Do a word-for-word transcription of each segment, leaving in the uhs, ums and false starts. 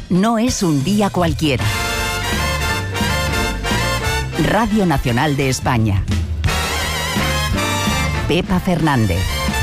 no es un día cualquiera. Radio Nacional de España. Pepa Fernández.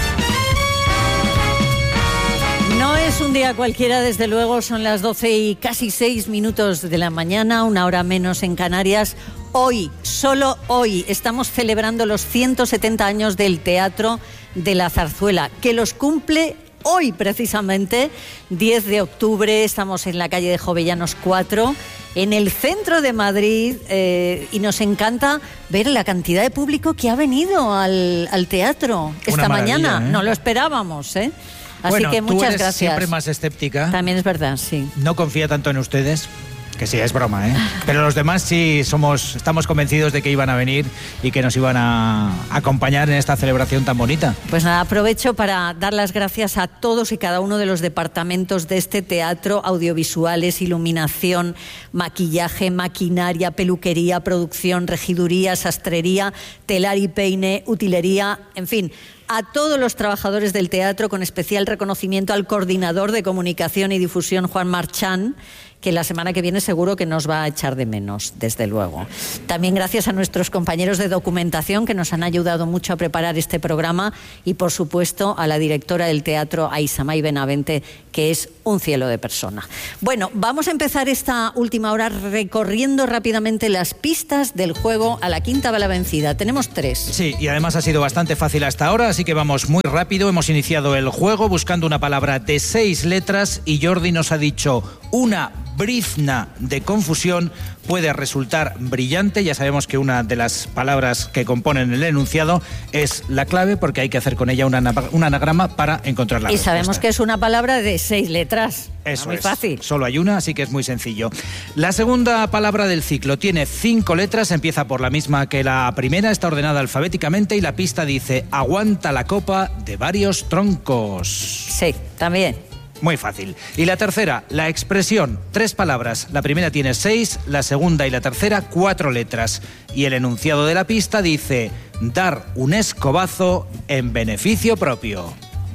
No es un día cualquiera, desde luego. Son las doce y casi seis minutos de la mañana, una hora menos en Canarias. Hoy, solo hoy, estamos celebrando los ciento setenta años del Teatro de la Zarzuela, que los cumple hoy precisamente, diez de octubre. Estamos en la calle de Jovellanos cuatro, en el centro de Madrid, eh, y nos encanta ver la cantidad de público que ha venido al, al teatro esta mañana. ¿eh? No lo esperábamos, ¿eh? Así bueno, que muchas tú eres gracias. Siempre más escéptica. También es verdad, sí. No confía tanto en ustedes. Que sí, es broma, ¿eh? Pero los demás sí somos, estamos convencidos de que iban a venir y que nos iban a acompañar en esta celebración tan bonita. Pues nada, aprovecho para dar las gracias a todos y cada uno de los departamentos de este teatro: audiovisuales, iluminación, maquillaje, maquinaria, peluquería, producción, regiduría, sastrería, telar y peine, utilería, en fin, a todos los trabajadores del teatro, con especial reconocimiento al coordinador de comunicación y difusión, Juan Marchán, que la semana que viene seguro que nos va a echar de menos, desde luego. También gracias a nuestros compañeros de documentación, que nos han ayudado mucho a preparar este programa, y por supuesto a la directora del teatro, Aisamay Benavente, que es un cielo de persona. Bueno, vamos a empezar esta última hora recorriendo rápidamente las pistas del juego a la quinta bala vencida. Tenemos tres. Sí, y además ha sido bastante fácil hasta ahora, así que vamos muy rápido. Hemos iniciado el juego buscando una palabra de seis letras y Jordi nos ha dicho una brizna de confusión. Puede resultar brillante. Ya sabemos que una de las palabras que componen el enunciado es la clave, porque hay que hacer con ella una, un anagrama para encontrar la y respuesta. Sabemos que es una palabra de seis letras. Eso muy es. Fácil. Solo hay una, así que es muy sencillo. La segunda palabra del ciclo tiene cinco letras, empieza por la misma que la primera, está ordenada alfabéticamente y la pista dice: aguanta la copa de varios troncos. Sí, también. Muy fácil. Y la tercera, la expresión, tres palabras. La primera tiene seis, la segunda y la tercera cuatro letras. Y el enunciado de la pista dice: dar un escobazo en beneficio propio.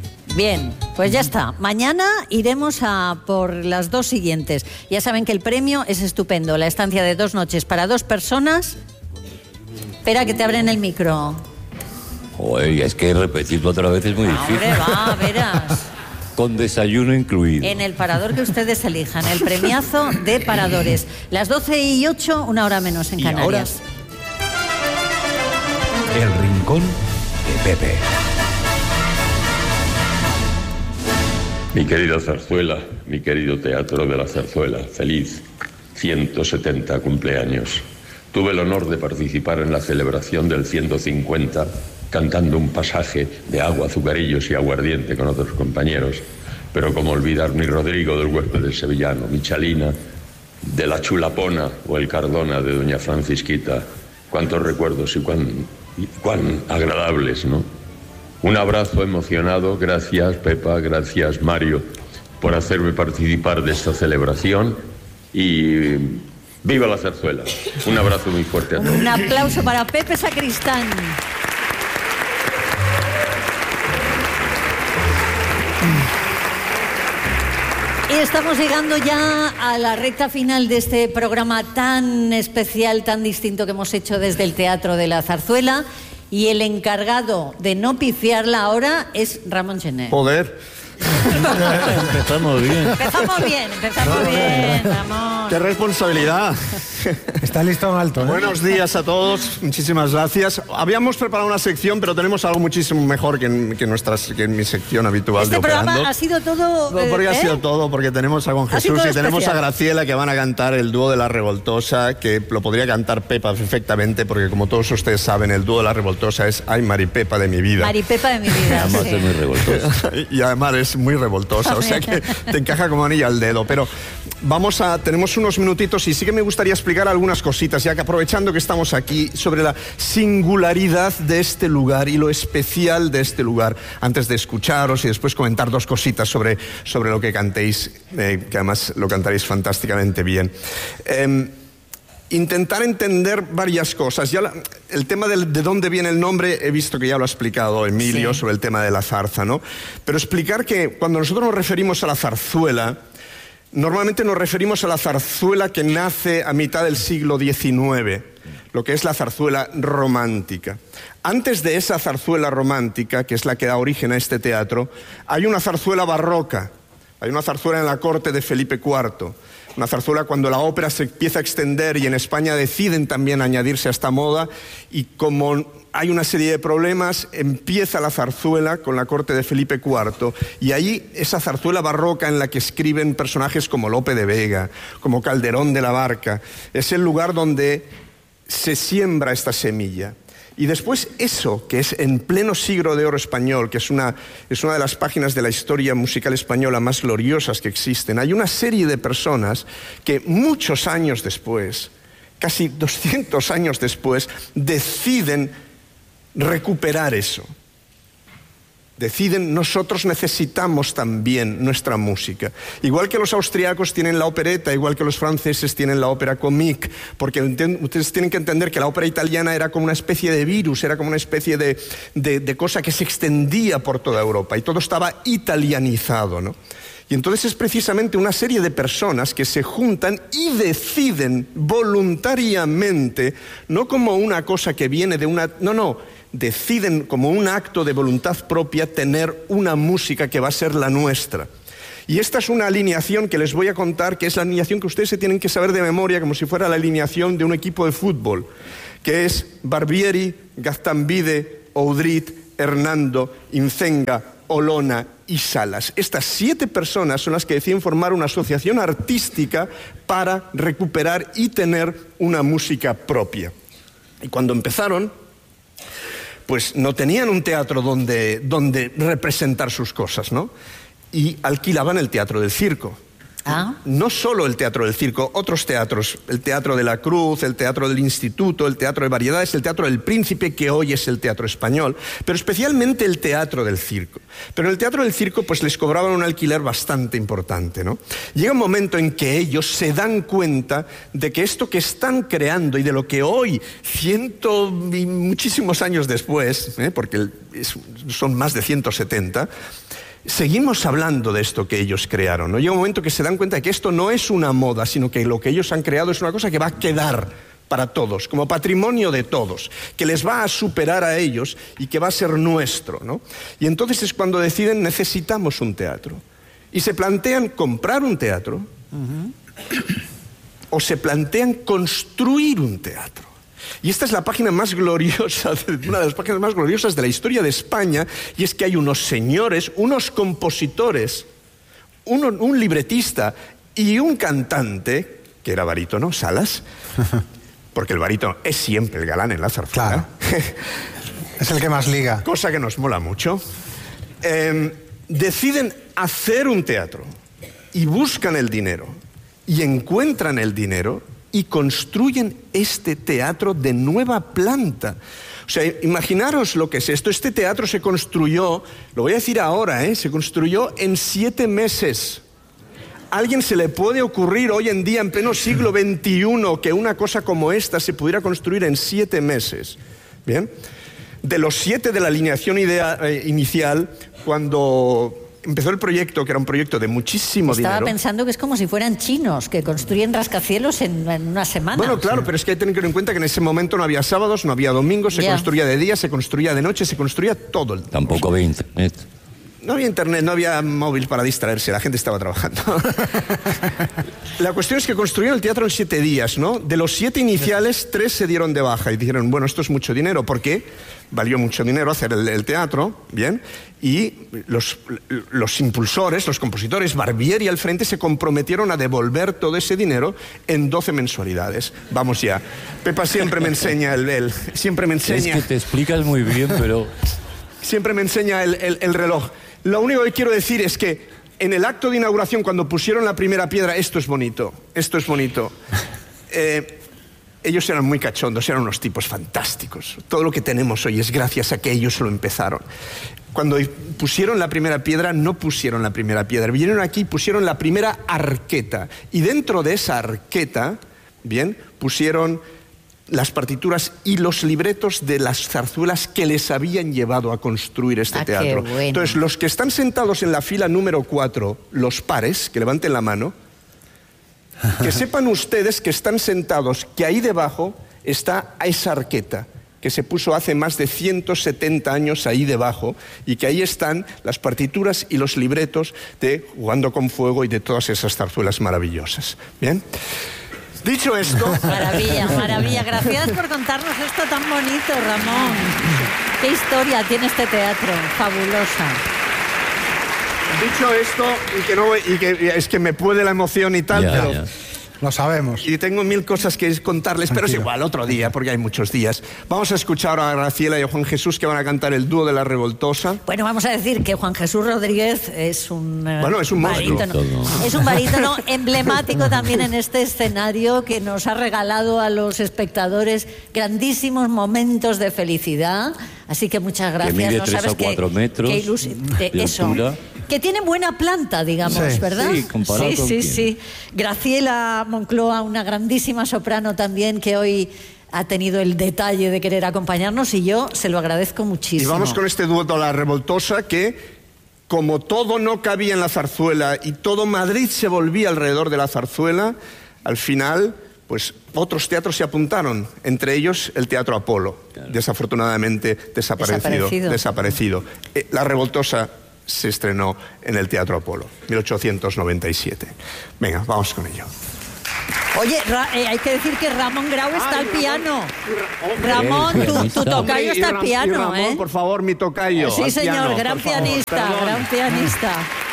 Bien, pues ya está. Mañana iremos a por las dos siguientes. Ya saben que el premio es estupendo. La estancia de dos noches para dos personas. Espera que te abren el micro. Oye, es que repetirlo otra vez es muy difícil. Hombre, va, verás. Con desayuno incluido. En el parador que ustedes elijan, el premiazo de paradores. Las doce y ocho, una hora menos en y Canarias. Ahora, el rincón de Pepe. Mi querida Zarzuela, mi querido Teatro de la Zarzuela, feliz ciento setenta cumpleaños. Tuve el honor de participar en la celebración del ciento cincuenta, cantando un pasaje de agua, azucarillos y aguardiente con otros compañeros, pero como olvidar mi Rodrigo del huésped del sevillano, mi Chalina de la Chulapona o el Cardona de doña Francisquita. Cuántos recuerdos y cuán, y cuán agradables, ¿no? Un abrazo emocionado, gracias Pepa, gracias Mario por hacerme participar de esta celebración y ¡viva la zarzuela! Un abrazo muy fuerte a todos. Un aplauso para Pepe Sacristán. Y estamos llegando ya a la recta final de este programa tan especial, tan distinto que hemos hecho desde el Teatro de la Zarzuela. Y el encargado de no pifiarla ahora es Ramón Gené. Joder. Empezamos bien. Empezamos bien, empezamos bien, Ramón. ¡Qué responsabilidad! Está listo en alto, ¿eh? Buenos días a todos, muchísimas gracias. Habíamos preparado una sección, pero tenemos algo muchísimo mejor que en, que nuestras, que en mi sección habitual este de Operando. programa ha sido todo... No, porque eh, ha sido ¿eh? todo, porque tenemos a Juan Jesús y tenemos especial. a Graciela, que van a cantar el dúo de La Revoltosa, que lo podría cantar Pepa perfectamente, porque como todos ustedes saben, el dúo de La Revoltosa es Ay, Maripepa de mi vida. Maripepa de mi vida, Además sí. es muy revoltoso. Y además es muy revoltosa, o sea que te encaja como anillo al dedo. Pero vamos a, tenemos unos minutitos y sí que me gustaría explicar algunas cositas, ya que aprovechando que estamos aquí, sobre la singularidad de este lugar y lo especial de este lugar, antes de escucharos y después comentar dos cositas sobre, sobre lo que cantéis, eh, que además lo cantaréis fantásticamente bien. Eh, Intentar entender varias cosas. Ya la, el tema de, de dónde viene el nombre, he visto que ya lo ha explicado Emilio, sí, sobre el tema de la zarza, ¿no? Pero explicar que cuando nosotros nos referimos a la zarzuela, Normalmente nos referimos a la zarzuela que nace a mitad del siglo diecinueve, lo que es la zarzuela romántica. Antes de esa zarzuela romántica, que es la que da origen a este teatro, hay una zarzuela barroca, hay una zarzuela en la corte de Felipe cuarto, una zarzuela cuando la ópera se empieza a extender y en España deciden también añadirse a esta moda, y como hay una serie de problemas, empieza la zarzuela con la corte de Felipe cuarto, y ahí esa zarzuela barroca en la que escriben personajes como Lope de Vega, como Calderón de la Barca, es el lugar donde se siembra esta semilla. Y después eso, que es en pleno siglo de oro español, que es una, es una de las páginas de la historia musical española más gloriosas que existen, hay una serie de personas que muchos años después, casi doscientos años después, deciden recuperar eso. Deciden, nosotros necesitamos también nuestra música. Igual que los austriacos tienen la opereta, igual que los franceses tienen la ópera comique, porque ustedes tienen que entender que la ópera italiana era como una especie de virus, era como una especie de, de, de cosa que se extendía por toda Europa y todo estaba italianizado, ¿no? Y entonces es precisamente una serie de personas que se juntan y deciden voluntariamente, no como una cosa que viene de una... No, no, deciden como un acto de voluntad propia tener una música que va a ser la nuestra. Y esta es una alineación que les voy a contar, que es la alineación que ustedes se tienen que saber de memoria, como si fuera la alineación de un equipo de fútbol, que es Barbieri, Gaztambide, Oudrit, Hernando, Incenga, Olona y Salas. Estas siete personas son las que deciden formar una asociación artística para recuperar y tener una música propia. Y cuando empezaron, pues no tenían un teatro donde, donde representar sus cosas, ¿no? Y alquilaban el Teatro del Circo. ¿Ah? No solo el Teatro del Circo, otros teatros, el Teatro de la Cruz, el Teatro del Instituto, el Teatro de Variedades, el Teatro del Príncipe, que hoy es el Teatro Español, pero especialmente el Teatro del Circo. Pero en el Teatro del Circo pues les cobraban un alquiler bastante importante, ¿no? Llega un momento en que ellos se dan cuenta de que esto que están creando y de lo que hoy, ciento y muchísimos años después, ¿eh? porque es, son más de ciento setenta, seguimos hablando de esto que ellos crearon, ¿no? Llega un momento que se dan cuenta de que esto no es una moda, sino que lo que ellos han creado es una cosa que va a quedar para todos, como patrimonio de todos, que les va a superar a ellos y que va a ser nuestro, ¿no? Y entonces es cuando deciden, necesitamos un teatro. Y se plantean comprar un teatro, uh-huh, o se plantean construir un teatro. Y esta es la página más gloriosa, una de las páginas más gloriosas de la historia de España, y es que hay unos señores, unos compositores, uno, un libretista y un cantante, que era barítono, Salas, porque el barítono es siempre el galán en la zarzuela. Claro. Es el que más liga. Cosa que nos mola mucho. Eh, deciden hacer un teatro y buscan el dinero y encuentran el dinero y construyen este teatro de nueva planta. O sea, imaginaros lo que es esto. Este teatro se construyó, lo voy a decir ahora, ¿eh? se construyó en siete meses. ¿A alguien se le puede ocurrir hoy en día, en pleno siglo veintiuno, que una cosa como esta se pudiera construir en siete meses? Bien. De los siete de la alineación idea, eh, inicial, cuando empezó el proyecto, que era un proyecto de muchísimo Estaba dinero. Estaba pensando que es como si fueran chinos, que construyen rascacielos en, en una semana. Bueno, claro, sí. Pero es que hay que tener en cuenta que en ese momento no había sábados, no había domingos, se yeah. construía de día, se construía de noche, se construía todo el tiempo. Tampoco había internet. No había internet, no había móvil para distraerse, la gente estaba trabajando. La cuestión es que construyeron el teatro en siete días, ¿no? De los siete iniciales, tres se dieron de baja y dijeron, bueno, esto es mucho dinero, ¿por qué? Valió mucho dinero hacer el, el teatro, ¿bien? Y los, los impulsores, los compositores, Barbieri al frente, se comprometieron a devolver todo ese dinero en doce mensualidades. Vamos ya. Pepa siempre me enseña el... el siempre me enseña... Es que te explicas muy bien, pero... Siempre me enseña el, el, el reloj. Lo único que quiero decir es que en el acto de inauguración, cuando pusieron la primera piedra, esto es bonito, esto es bonito. Eh, ellos eran muy cachondos, eran unos tipos fantásticos. Todo lo que tenemos hoy es gracias a que ellos lo empezaron. Cuando pusieron la primera piedra, no pusieron la primera piedra. Vinieron aquí y pusieron la primera arqueta. Y dentro de esa arqueta, bien, pusieron las partituras y los libretos de las zarzuelas que les habían llevado a construir este ah, teatro. Qué bueno. Entonces, los que están sentados en la fila número cuatro, los pares, que levanten la mano, Que sepan ustedes que están sentados, que ahí debajo está esa arqueta, que se puso hace más de ciento setenta años ahí debajo, y que ahí están las partituras y los libretos de Jugando con Fuego y de todas esas zarzuelas maravillosas. ¿Bien? Dicho esto... Maravilla, maravilla. Gracias por contarnos esto tan bonito, Ramón. Qué historia tiene este teatro, fabulosa. Dicho esto, y que, no, y que es que me puede la emoción y tal, Ya, pero... ya. Lo sabemos. Y tengo mil cosas que contarles, Tranquilo. pero es igual, otro día, porque hay muchos días. Vamos a escuchar a Graciela y a Juan Jesús, que van a cantar el dúo de La Revoltosa. Bueno, vamos a decir que Juan Jesús Rodríguez es un eh, Bueno, es un monstruo. barítono. Es un barítono emblemático también en este escenario, que nos ha regalado a los espectadores grandísimos momentos de felicidad. Así que muchas gracias. mide No tres sabes a cuatro qué- metros qué ilusi- de de eso. altura. Que tiene buena planta, digamos, Sí. ¿verdad? Sí, comparado sí, con sí, quién. sí. Graciela Moncloa, una grandísima soprano también, que hoy ha tenido el detalle de querer acompañarnos, y yo se lo agradezco Y muchísimo. vamos con este dúo de La Revoltosa, que como todo no cabía en la zarzuela y todo Madrid se volvía alrededor de la zarzuela, al final, pues otros teatros se apuntaron, entre ellos el Teatro Apolo, desafortunadamente desaparecido. Desaparecido. desaparecido. Eh, La Revoltosa se estrenó en el Teatro Apolo, mil ochocientos noventa y siete. Venga, vamos con ello. Oye, Ra- eh, hay que decir que Ramón Grau está al piano. Hombre, Ramón, tu, tu pianista. tocayo Y está al Ram- y piano, Ramón, ¿eh? por favor, mi tocayo. Sí, al señor, piano, gran por favor, pianista, perdón. gran pianista.